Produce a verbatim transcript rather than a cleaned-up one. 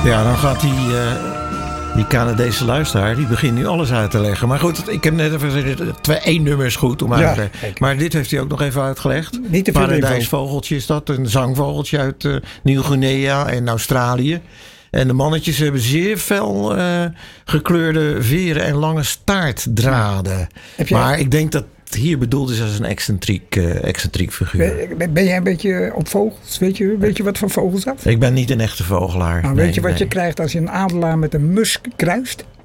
Ja, dan gaat die, uh, die Canadese luisteraar, die begint nu alles uit te leggen. Maar goed, ik heb net even gezegd, twee, één nummer is goed om uit te leggen. Ja, maar dit heeft hij ook nog even uitgelegd. Niet te veel Paradijsvogeltje is dat, een zangvogeltje uit uh, Nieuw-Guinea en Australië. En de mannetjes hebben zeer fel uh, gekleurde veren en lange staartdraden. Jij... Maar ik denk dat het hier bedoeld is als een excentriek, uh, excentriek figuur. Ben, ben jij een beetje op vogels? Weet je, weet je wat voor vogels dat? Ik ben niet een echte vogelaar. Nou, nee, weet je wat nee. je krijgt als je een adelaar met een musk kruist?